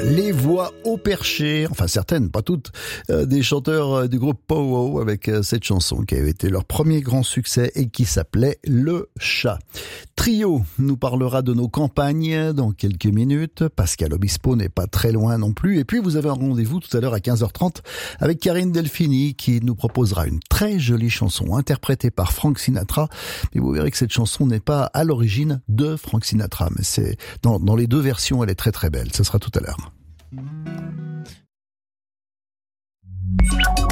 Les voix au perché, enfin certaines, pas toutes, des chanteurs du groupe Pow Wow avec cette chanson qui avait été leur premier grand succès et qui s'appelait Le Chat. Trio nous parlera de nos campagnes dans quelques minutes. Pascal Obispo n'est pas très loin non plus. Et puis vous avez un rendez-vous tout à l'heure à 15h30 avec Karine Delphini qui nous proposera une très jolie chanson interprétée par Frank Sinatra. Mais vous verrez que cette chanson n'est pas à l'origine de Frank Sinatra, mais c'est dans les deux versions, elle est très très belle. Ce sera tout à l'heure.